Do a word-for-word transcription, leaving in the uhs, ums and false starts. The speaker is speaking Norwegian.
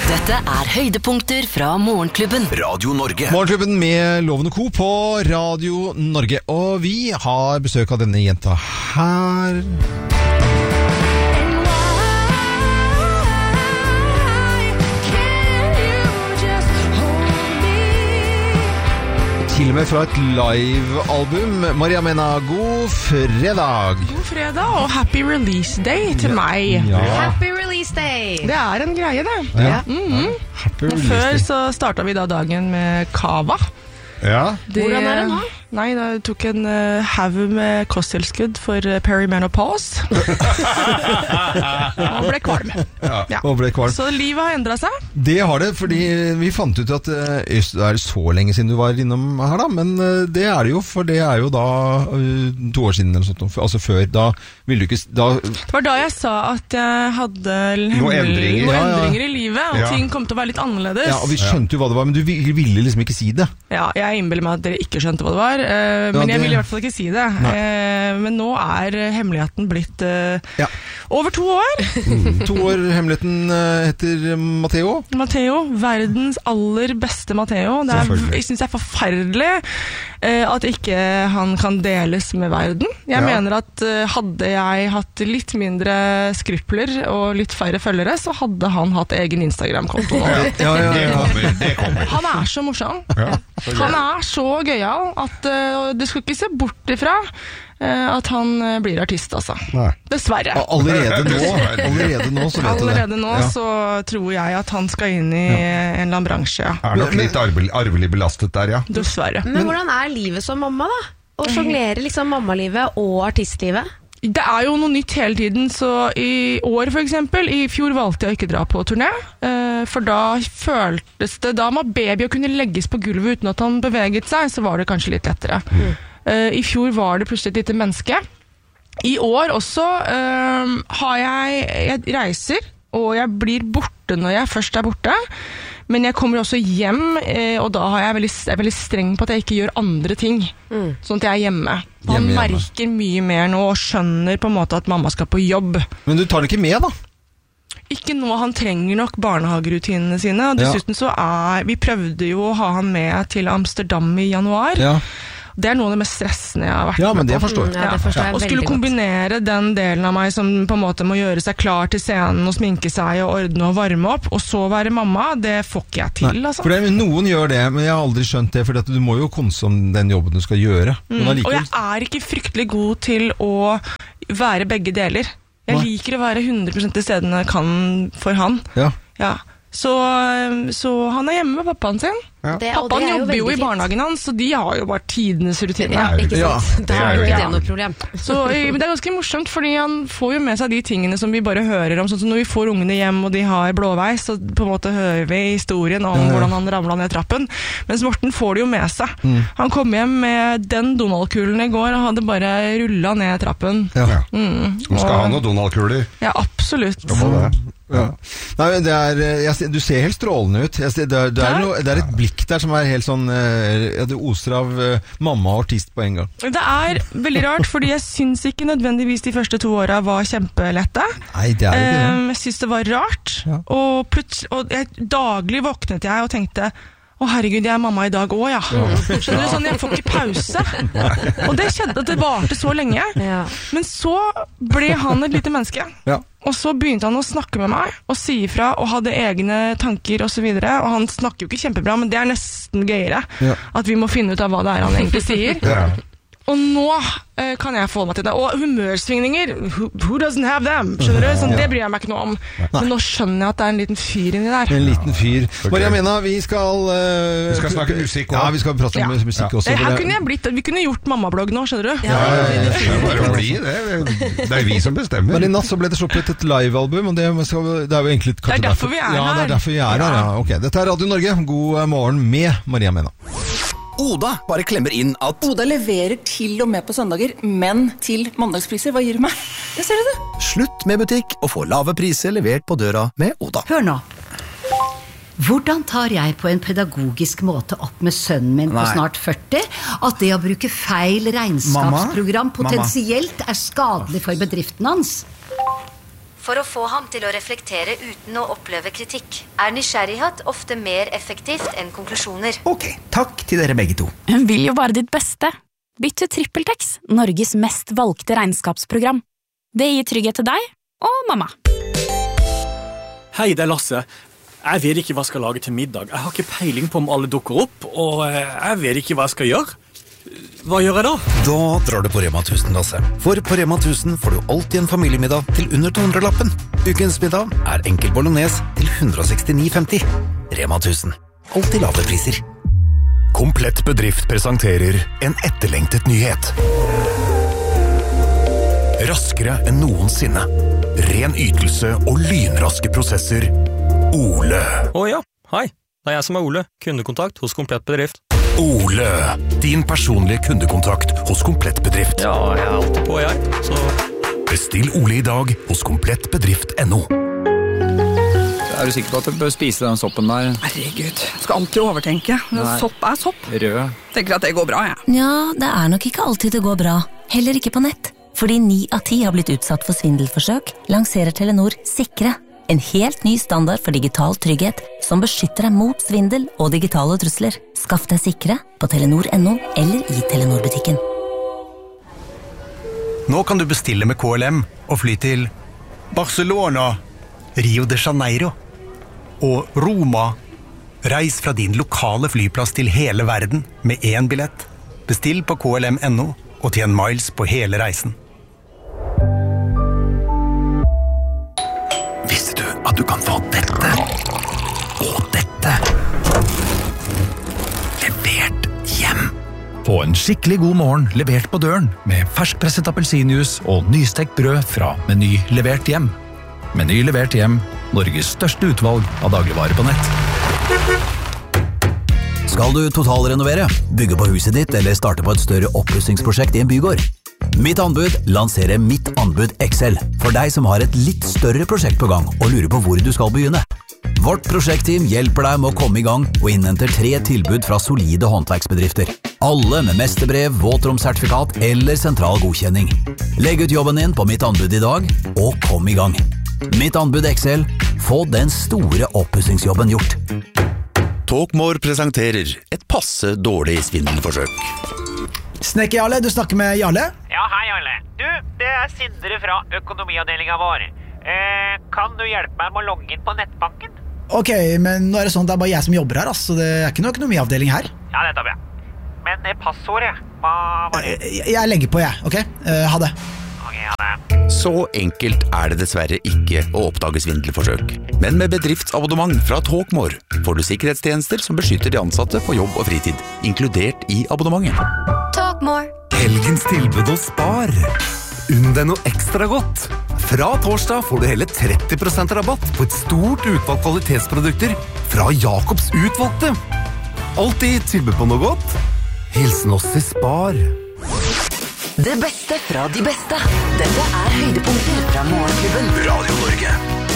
Dette er høydepunkter fra Morgenklubben. Radio Norge. Morgenklubben med Lovende Co på Radio Norge. Og vi har besøk av denne jenta her. Til og med fra et live-album. Maria Mena, god fredag. God fredag og happy release day til meg. Ja. Happy release day. Det er en greie, det. Ja. Mm-hmm. Happy release Før day. så startet vi da dagen med kava. Ja. Det, Hvordan er det nå? Nei, da tok en uh, haug med kosttilskudd for uh, perimenopause. Og ble kvalm. Ja. Ja. Og ble kvalm. Så livet har endret seg. Det har det, fordi vi fant ut at uh, det er så lenge siden du var innom her da, men uh, det er det jo, for det er jo da uh, to år siden eller sånt, altså før, da ville du ikke da, Det var da jeg sa at jeg hadde Noen endringer. noen Ja, ja. endringer i livet, og Ja. ting kom til å være litt annerledes. ja, og vi skjønte jo hva det var, men du ville, ville liksom ikke si det. Ja, jeg innbiller meg at dere ikke skjønte hva det var, eh, men det- jeg vil i hvert fall ikke si det. Eh, men nå er hemmeligheten blitt eh, Ja. over to år. Mm. To år hemmeligheten uh, heter Matteo. Matteo, verdens aller beste Matteo. Det er, Selvfølgelig. jeg synes det er forferdelig eh, at ikke han kan deles med verden. Jeg Ja. mener at eh, hadde jeg hatt litt mindre skrupler og litt færre følgere, så hadde han hatt egen Instagram-konto nå. Ja, ja, Det ja. kommer, det kommer. Han er så morsom. Ja. Han er så gøyal at uh, du skal ikke se bort ifra uh, at han uh, blir artist, altså. Nei. Dessverre. Og Allerede nå, allerede nå så vet du det. Allerede nå Ja. så tror jeg at han skal inn i en eller annen bransje, ja. Er nok litt arvelig, arvelig belastet der, ja. Dessverre. Men hvordan er livet som mamma da? Å sjonglere liksom mammalivet og artistlivet? Det er jo noe nytt hele tiden, så i år for eksempel, i fjor valgte jeg å ikke dra på turné, eh, for da føltes det, da var baby å kunne legges på gulvet uten at han beveget seg, så var det kanskje litt lettere. Mm. Eh, I fjor var det plutselig et lite menneske. I år også eh, har jeg, jeg reiser, og jeg blir borte når jeg først er borte, men jeg kommer også hjem, eh, og da har jeg veldig, jeg er veldig streng på at jeg ikke gjør andre ting, Mm. sånn at jeg er hjemme. Han Hjemme, hjemme. merker mye mer nå, og skjønner på en måte at mamma skal på jobb. Men du tar det ikke med da? Ikke nå, han trenger nok barnehagerutinene sine, og Ja. dessuten så er, vi prøvde jo å ha han med til Amsterdam i januar. Ja, Det er noe av det mest stressende jeg har vært ja men med det på. forstår jeg. Mm, ja, det forstår jeg Og skulle veldig godt. kombinere den delen av meg som på en måte må gjøre seg klar til scenen og sminke seg og ordne og varme opp, og så være mamma, det får ikke jeg til, Nei, altså. for det, er- noen gjør det, men jeg har aldri skjønt det, for at du må jo konse om den jobben du skal gjøre. Men Mm. Og allikevel, jeg er ikke fryktelig god til å være begge deler. Jeg Nei. liker å være hundre prosent til stede når jeg kan for han. ja. Ja. Så, så han er hjemme med pappaen sin. Det, og Pappaen det er jobber jo veldig i fint. barnehagen hans, så de har jo bare tidenes rutine. Ja, ikke Ja, sant? Da det er er jo jo- ikke ja. det noe problem. Så eh, men det er ganske morsomt, fordi han får jo med seg de tingene som vi bare hører om, sånn som når vi får ungene hjem og de har blåveis, så på en måte hører vi historien om Ja, ja. hvordan han ramlet ned trappen, mens Morten får det jo med seg. Mm. Han kom hjem med den Donald-kulen i går, og hadde bare rullet ned trappen. Ja. Ja. Mm. Du skal Og- ha noen Donald-kuler. Ja, absolutt. Skal få det. Ja. Nei, men det er, jeg, ser- du ser helt strålende ut. Jeg ser, det, er, det, er Takk. noe, det er et blikk der som er helt sånn eh, ja, det oser av eh, mamma og artist på en gang. Det er veldig rart, fordi jeg syns ikke nødvendigvis de første to åra var kjempelette. Nei, det er jo ikke det. Um, jeg syns det var rart, Ja. og, plutselig, og jeg, daglig våknet jeg og tenkte å herregud, jeg er mamma i dag også, ja. Skjønner du, sånn, jeg får ikke pause. Og det skjedde at det varte så lenge. Ja. Men så ble han et lite menneske. Ja. Og så begynte han å snakke med meg, og si ifra, og hadde egne tanker og så videre. Og han snakker jo ikke kjempebra, men det er nesten gøyere. Ja. At vi må finne ut av hva det er han egentlig sier. Ja. Og nå eh, kan jeg forholde meg til det. Og humørsvingninger, who, who doesn't have them? Skjønner du? Sånn, det bryr jeg meg ikke noe om. Men nå skjønner jeg at det er en liten fyr inni der. En liten fyr. Maria Mena, vi skal eh, Vi skal snakke musikk også. Ja, vi skal prate om Ja. musikk også. Eh, for Her det- kunne jeg blitt, vi kunne gjort mammablogg nå, skjønner du? Ja, Det er bare å bli det. Det er vi som bestemmer. Men i natt så ble det sluppet et livealbum, og det, skal, det er jo egentlig kanskje Det er derfor vi er ja, det her. er derfor vi er her. Ja. Ok, dette er Radio Norge. God morgen med Maria Mena. Oda bare klemmer inn at Oda leverer til og med på søndager, men til mandagspriser. Hva gir du meg? Det ser du. slutt med butikk og få lave priser levert på døra med Oda. Hør nå. Hvordan tar jeg på en pedagogisk måte opp med sønnen min på Nei. snart førti at det å bruke feil regnskapsprogram Mamma? potensielt er skadelig for bedriften hans? For å få ham til å reflektere uten å oppleve kritikk, er nysgjerrighet ofte mer effektivt enn konklusjoner. Ok, takk til dere begge to. Hun vil jo bare ditt beste. Bytt til TrippelTex, Norges mest valgte regnskapsprogram. Det gir trygghet til deg og mamma. Hei, det er Lasse. Jeg vet ikke hva jeg skal lage til middag. Jeg har ikke peiling på om alle dukker opp, og jeg vet ikke hva jeg skal gjøre. Hva gjør jeg da? Da drar du på Rema tusen, Lasse. For på Rema tusen får du alltid en familiemiddag til under to hundre lappen. Ukens middag er enkel bolognese til one sixty-nine fifty. Rema tusen. Alltid lave priser. Komplett bedrift presenterer en etterlengtet nyhet. Raskere enn noensinne. Ren ytelse og lynraske prosesser. Ole. Å ja, hei. Det er jeg som er Ole. Kundekontakt hos Komplett bedrift. Ole, din personlige kundekontakt hos Komplett bedrift. Ja, jeg er alltid på, jeg. Så... Bestill Ole i dag hos komplett bedrift punktum no. Er du sikker på at du bør spise den soppen der? Herregud, jeg skal alltid overtenke. Sopp er sopp. Rød. Tenker at det går bra, jeg. Ja, det er nok ikke alltid det går bra. Heller ikke på nett. Fordi ni av ti har blitt utsatt for svindelforsøk, lanserer Telenor Sikre. En helt ny standard for digital trygghet som beskytter deg mot svindel og digitale trusler. Skaff deg Sikre på telenor punktum no eller i Telenor-butikken. Nå kan du bestille med K L M og fly til Barcelona, Rio de Janeiro og Roma. Reis fra din lokale flyplass til hele verden med én billett. Bestill på K L M punktum no og tjen miles på hele reisen. Visste du at du kan få dette og dette levert hjem? Få en skikkelig god morgen levert på døren med ferskpresset appelsinjuice og nystekt brød fra Meny levert hjem. Meny levert hjem, Norges største utvalg av dagligvarer på nett. Skal du totalrenovere, bygge på huset ditt eller starte på et større oppussingsprosjekt i en bygård? Mitt anbud lanserer Mitt anbud X L for deg som har et litt større prosjekt på gang og lurer på hvor du skal begynne. Vårt prosjektteam hjelper deg med å komme i gang og innhenter tre tilbud fra solide håndverksbedrifter. Alle med mesterbrev, våtromsertifikat eller sentral godkjenning. Legg ut jobben din på Mitt anbud i dag og kom i gang. Mitt anbud X L. Få den store oppussingsjobben gjort. Talkmore presenterer et passe dårlig svindelforsøk. Snekker Jarle, du snakker med Jarle? Ja, hei Jarle. Du, det er Sindre fra økonomiavdelingen vår. Eh, kan du hjelpe meg med å logge inn på nettbanken? Ok, men nå er det sånn at det er bare jeg som jobber her, altså. Det er ikke noe økonomiavdeling her. Ja, det er bra. Men det passordet, hva var det? Jeg, jeg legger på, jeg, ok? Uh, ha det. Ok, ha det. Så enkelt er det dessverre ikke å oppdage svindelforsøk. Men med bedriftsabonnement fra Talkmore får du sikkerhetstjenester som beskytter de ansatte på jobb og fritid, inkludert i abonnementet. Talkmore. Helgens tilbud hos Spar. Unn deg noe ekstra godt. Fra torsdag får du hele tretti prosent rabatt på et stort utvalg kvalitetsprodukter fra Jakobs utvalgte. Alltid tilbud på noe godt. Hilsen oss i Spar. Det beste fra de beste. Dette er høydepunkter fra Morgenklubben. Radio Norge.